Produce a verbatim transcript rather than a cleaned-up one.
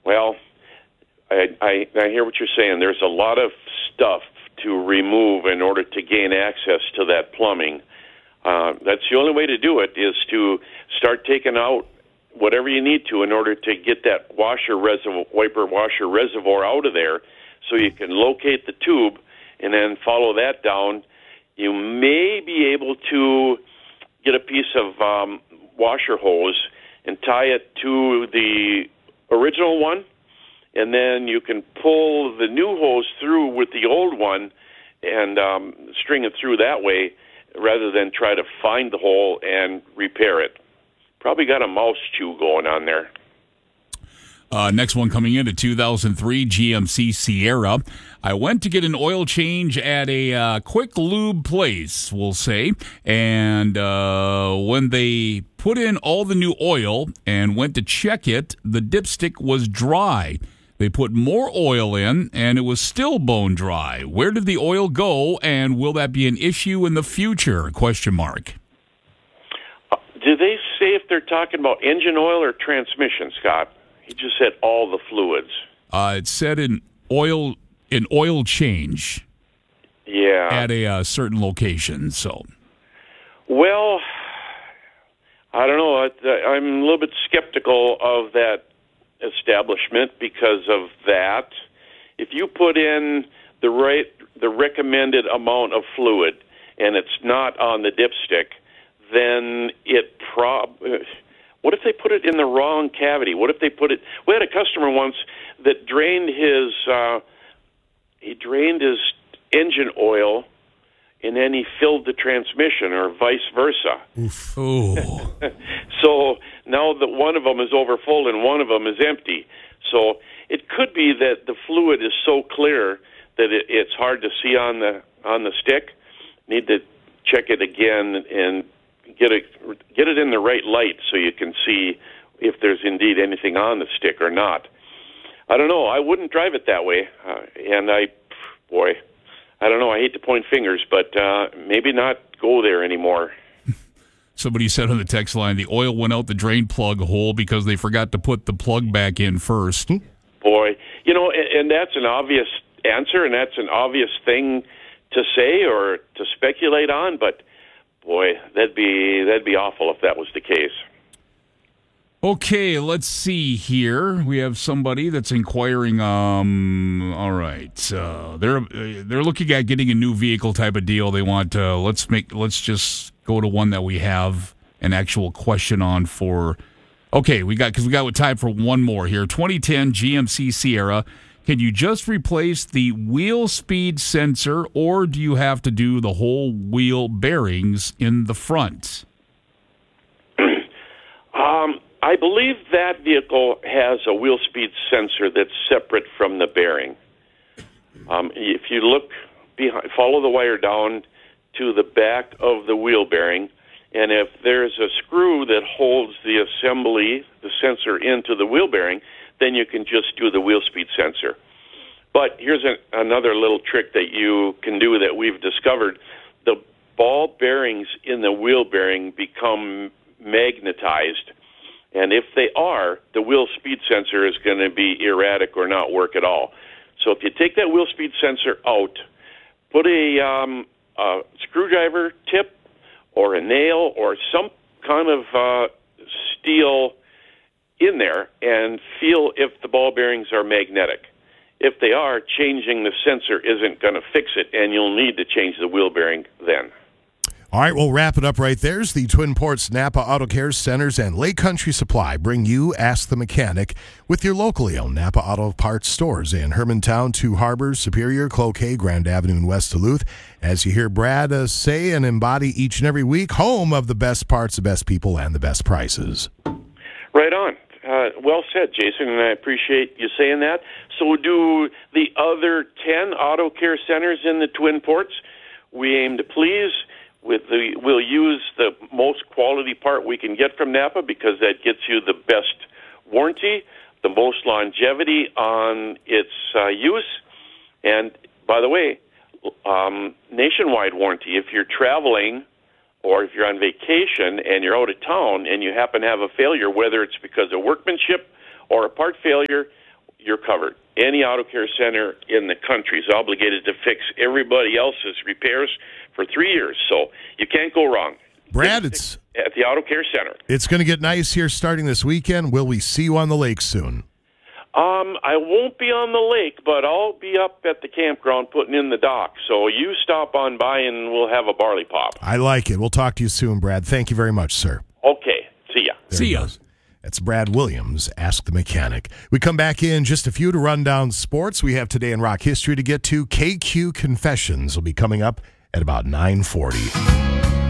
Well, I, I, I hear what you're saying. There's a lot of stuff to remove in order to gain access to that plumbing. Uh, that's the only way to do it, is to start taking out whatever you need to in order to get that washer reservoir, wiper washer reservoir out of there, so you can locate the tube and then follow that down. You may be able to get a piece of um, washer hose and tie it to the original one, and then you can pull the new hose through with the old one and um, string it through that way, rather than try to find the hole and repair it. Probably got a mouse chew going on there. Uh, next one coming in, a two thousand three G M C Sierra. I went to get an oil change at a uh, quick lube place, we'll say, and uh, when they put in all the new oil and went to check it, the dipstick was dry. They put more oil in, and it was still bone dry. Where did the oil go, and will that be an issue in the future? Question mark. Uh, do they say if they're talking about engine oil or transmission, Scott? He just said all the fluids. Uh, it said an oil an oil change. Yeah. At a uh, certain location. So. Well, I don't know. I, I'm a little bit skeptical of that establishment because of that. If you put in the right, the recommended amount of fluid, and it's not on the dipstick, then it prob. What if they put it in the wrong cavity? What if they put it? We had a customer once that drained his. Uh, he drained his engine oil, and then he filled the transmission, or vice versa. Oof. Oh. So now that one of them is overfull and one of them is empty. So it could be that the fluid is so clear that it, it's hard to see on the on the stick. Need to check it again and get it get it in the right light so you can see if there's indeed anything on the stick or not. I don't know. I wouldn't drive it that way, uh, and I, boy. I don't know. I hate to point fingers, but uh, maybe not go there anymore. Somebody said on the text line, the oil went out the drain plug hole because they forgot to put the plug back in first. Boy, you know, and, and that's an obvious answer, and that's an obvious thing to say or to speculate on, but boy, that'd be that'd be awful if that was the case. Okay, let's see here. We have somebody that's inquiring. Um, all right, uh, they're they're looking at getting a new vehicle type of deal. They want uh, let's make let's just go to one that we have an actual question on for. Okay, we got because we got time for one more here. twenty ten G M C Sierra. Can you just replace the wheel speed sensor, or do you have to do the whole wheel bearings in the front? um. I believe that vehicle has a wheel speed sensor that's separate from the bearing. Um, if you look behind, follow the wire down to the back of the wheel bearing, and if there's a screw that holds the assembly, the sensor into the wheel bearing, then you can just do the wheel speed sensor. But here's a, another little trick that you can do that we've discovered. The ball bearings in the wheel bearing become magnetized. And if they are, the wheel speed sensor is going to be erratic or not work at all. So if you take that wheel speed sensor out, put a, um, a screwdriver tip or a nail or some kind of uh, steel in there and feel if the ball bearings are magnetic. If they are, changing the sensor isn't going to fix it, and you'll need to change the wheel bearing then. All right, we'll wrap it up right there. As the Twin Ports Napa Auto Care Centers and Lake Country Supply bring you Ask the Mechanic with your locally owned Napa Auto Parts stores in Hermantown, Two Harbors, Superior, Cloquet, Grand Avenue, and West Duluth. As you hear Brad uh, say and embody each and every week, home of the best parts, the best people, and the best prices. Right on. Uh, well said, Jason, and I appreciate you saying that. So do the other ten auto care centers in the Twin Ports. We aim to please. With the, we'll use the most quality part we can get from Napa because that gets you the best warranty, the most longevity on its uh, use, and by the way, um, nationwide warranty. If you're traveling or if you're on vacation and you're out of town and you happen to have a failure, whether it's because of workmanship or a part failure, you're covered. Any auto care center in the country is obligated to fix everybody else's repairs for three years. So you can't go wrong. Brad, it's at the auto care center. It's going to get nice here starting this weekend. Will we see you on the lake soon? Um, I won't be on the lake, but I'll be up at the campground putting in the dock. So you stop on by and we'll have a barley pop. I like it. We'll talk to you soon, Brad. Thank you very much, sir. Okay. See ya. There See ya. That's Brad Williams, Ask the Mechanic. We come back in just a few to run down sports. We have Today in Rock History to get to. K Q Confessions will be coming up at about nine forty.